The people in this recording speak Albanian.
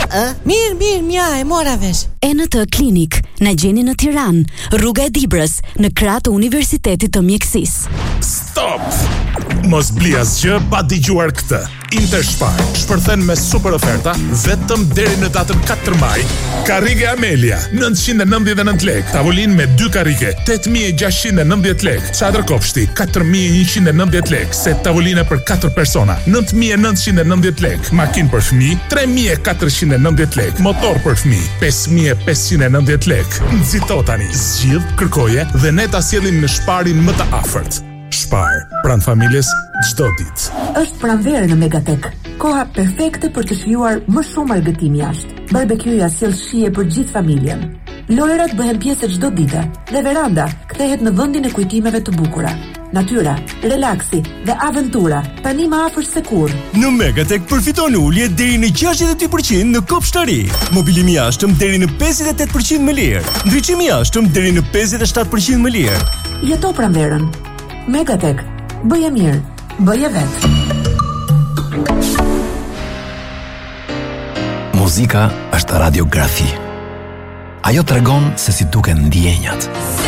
Mirë, mja, e mora vesh. ENT Klinik na gjeni në Tiranë, rruga e Dibrës, në krah të Universitetit të Mjekësisë. Stop! Mos bli asgjë pa dëgjuar këtë. Interspar shpërthen me super oferta vetëm deri në datën 4 maj. Karrige Amelia 999 lekë, tavolinë me 2 karrige 8690 lekë, çadër kopshti 4190 lekë, set tavoline për 4 persona 9990 lekë, makinë për fëmijë 3490 lekë, motor për fëmijë 5590 lekë. Nxito tani, zgjidh, kërkoje dhe ne ta sjellim në Sparin më të afërt. Spar, pranë familjes çdo ditë. Është pranverë në Megatek. Koha perfekte për të shijuar më shumë argëtim jashtë. Barbecueja sjell shije për gjithë familjen. Lojrat bëhen pjesë çdo dite dhe veranda kthehet në vendin e kujtimeve të bukura. Natyra, relaksi dhe aventura tani më afër se kurrë. Në Megatek përfiton ulje deri në 62% në kopshtari. Mobilim i jashtëm deri në 58% më lirë. Ndriçim i jashtëm deri në 57% më lirë. Jeto pranverën. Megatek, bëje mirë, bëje vetë. Muzika është radiografi. Ajo tregon se si duken ndjenjat,